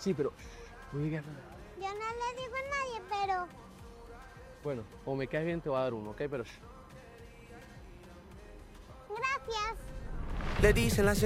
Sí, pero no digas nada. Yo no le digo a nadie, pero... Bueno, o me caes bien, te voy a dar uno, ¿ok? Pero... Gracias. Le dicen las